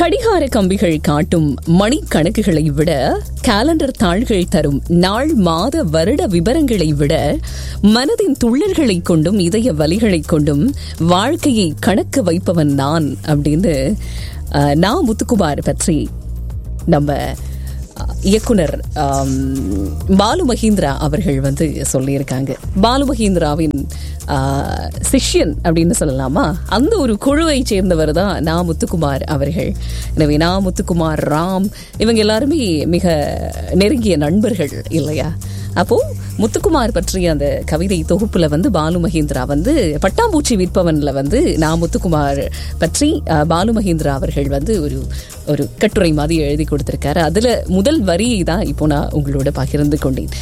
கடிகார கம்பிகள் காட்டும் மணிக்கணக்குகளை விட, காலண்டர் தாள்கள் தரும் நாள் மாத வருட விவரங்களை விட, மனதின் துள்ளல்களை கொண்டும் இதய வலிகளை கொண்டும் வாழ்க்கையை கணக்கு வைப்பவன் நான் அப்படின்னு நான் முத்துக்குமார் பற்றி நம்ம இயக்குனர் பாலு மஹிந்திரா அவர்கள் வந்து சொல்லியிருக்காங்க. பாலு மஹிந்திராவின் சிஷ்யன் அப்படின்னு சொல்லலாமா, அந்த ஒரு குழுவை சேர்ந்தவர் தான் நா முத்துக்குமார் அவர்கள். எனவே நா முத்துக்குமார், ராம் இவங்க எல்லாருமே மிக நெருங்கிய நண்பர்கள் இல்லையா? அப்போ முத்துக்குமார் பற்றிய அந்த கவிதை தொகுப்புல வந்து பாலு மஹிந்திரா வந்து பட்டாம்பூச்சி விற்பவன்ல வந்து நான் முத்துக்குமார் பற்றி பாலு மஹிந்திரா அவர்கள் வந்து ஒரு கட்டுரை மாதிரி எழுதி கொடுத்திருக்காரு. அதுல முதல் வரியை தான் இப்போ நான் உங்களோட பகிர்ந்து கொண்டேன்.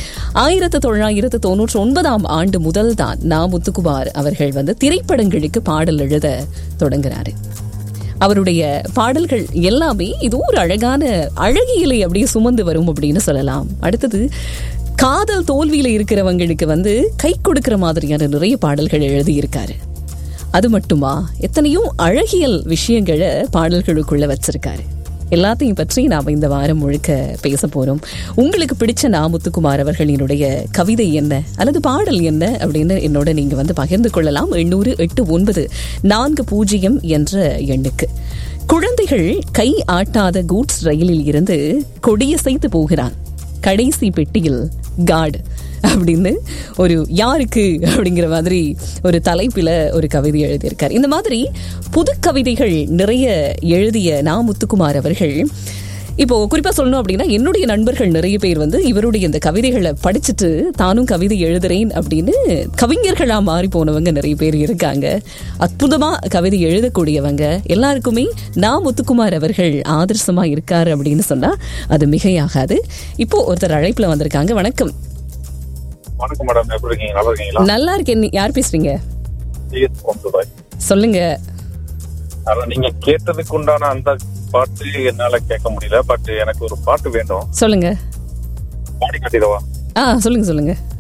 1999 முதல் தான் நான் முத்துக்குமார் அவர்கள் வந்து திரைப்படங்களுக்கு பாடல் எழுத தொடங்குறாரு. அவருடைய பாடல்கள் எல்லாமே இது ஒரு அழகான அழகியலை அப்படியே சுமந்து வரும் அப்படின்னு சொல்லலாம். அடுத்தது காதல் தோல்வியில இருக்கிறவங்களுக்கு வந்து கை கொடுக்கிற மாதிரியான நிறைய பாடல்கள் எழுதியிருக்காரு. அது மட்டுமா, எத்தனையோ அழகியல் விஷயங்களை பாடல்களுக்குள்ள வச்சிருக்காரு. எல்லாத்தையும் பற்றி நாம் இந்த வாரம் முழுக்க பேச போறோம். உங்களுக்கு பிடிச்ச நா முத்துக்குமார் அவர்களினுடைய கவிதை என்ன அல்லது பாடல் என்ன அப்படின்னு என்னோட நீங்க வந்து பகிர்ந்து கொள்ளலாம். 800-8940 என்ற எண்ணுக்கு. குழந்தைகள் கை ஆட்டாத கூட்ஸ் ரயிலில் இருந்து கொடியசைத்து போகிறான், கடைசி பெட்டியில் காடு அப்படின்னு ஒரு யாருக்கு அப்படிங்கிற மாதிரி ஒரு தலைப்பில ஒரு கவிதை எழுதியிருக்கார். இந்த மாதிரி புது கவிதைகள் நிறைய எழுதிய நா முத்துக்குமார் அவர்கள் இப்போ குறிப்பா சொல்லணும் அப்படின்னா, என்னுடைய நண்பர்கள் நிறைய பேர் வந்து இவருடைய இந்த கவிதைகளை படிச்சுட்டு தானும் கவிதை எழுதுறேன் அப்படின்னு கவிஞர்களா மாறி போனவங்க நிறைய பேர் இருக்காங்க. அற்புதமா கவிதை எழுதக்கூடியவங்க எல்லாருக்குமே நா முத்துக்குமார் அவர்கள் ஆதர்சமா இருக்காரு அப்படின்னு சொன்னா அது மிகையாகாது. இப்போ ஒருத்தர் அழைப்புல வந்திருக்காங்க. வணக்கம். வணக்கம் மேடம், எப்படி இருக்கீங்க? நல்லா இருக்கீங்களா? நல்லா இருக்கேன். யார் பேசுறீங்க? சொல்லுங்க. நீங்க கேட்டதுக்கு உண்டான அந்த பாட்டு என்னால கேட்க முடியல, பட் எனக்கு ஒரு பாட்டு வேண்டும். சொல்லுங்க. பாடி காட்டிடவா? சொல்லுங்க.